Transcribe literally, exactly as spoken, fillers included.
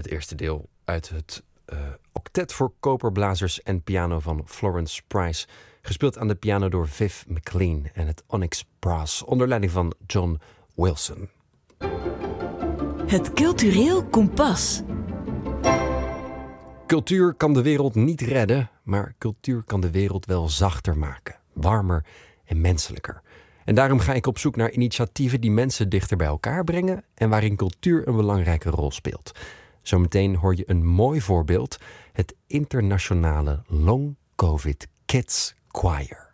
Het eerste deel uit het uh, octet voor koperblazers en piano van Florence Price, gespeeld aan de piano door Viv McLean en het Onyx Brass onder leiding van John Wilson. Het cultureel kompas. Cultuur kan de wereld niet redden, maar cultuur kan de wereld wel zachter maken, warmer en menselijker. En daarom ga ik op zoek naar initiatieven die mensen dichter bij elkaar brengen en waarin cultuur een belangrijke rol speelt. Zometeen hoor je een mooi voorbeeld, het internationale Long Covid Kids Choir.